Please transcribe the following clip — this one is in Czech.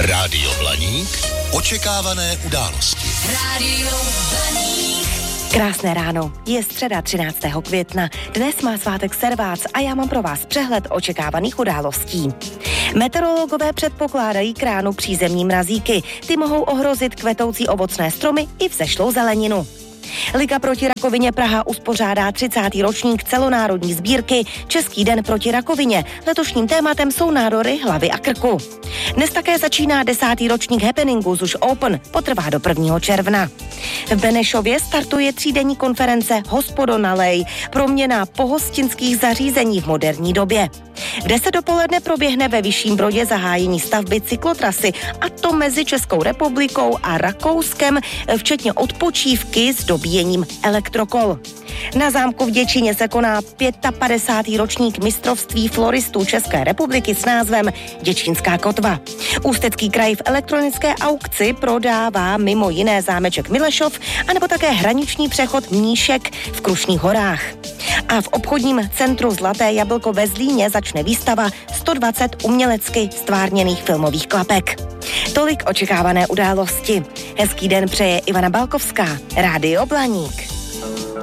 Rádio Blaník. Očekávané události. Rádio Blaník. Krásné ráno, je středa 13. května, dnes má svátek Servác a já mám pro vás přehled očekávaných událostí. Meteorologové předpokládají k ránu přízemní mrazíky, ty mohou ohrozit kvetoucí ovocné stromy i vzešlou zeleninu. Liga proti rakovině Praha uspořádá 30. ročník celonárodní sbírky Český den proti rakovině. Letošním tématem jsou nádory hlavy a krku. Dnes také začíná 10. ročník happeningu ZUŠ Open, potrvá do 1. června. V Benešově startuje třídenní konference Hospodo nalej, proměna pohostinských zařízení v moderní době. V 10 dopoledne proběhne ve Vyšším Brodě zahájení stavby cyklotrasy, a to mezi Českou republikou a Rakouskem, včetně odpočívky s dobíjením elektrokol. Na zámku v Děčíně se koná 55. ročník mistrovství floristů České republiky s názvem Děčínská kotva. Ústecký kraj v elektronické aukci prodává mimo jiné zámeček Milešov, anebo také hraniční přechod Mníšek v Krušných horách. A v obchodním centru Zlaté jablko ve Zlíně začne výstava 120 umělecky stvárněných filmových klapek. Tolik očekávané události. Hezký den přeje Ivana Balkovská, Rádio Blaník.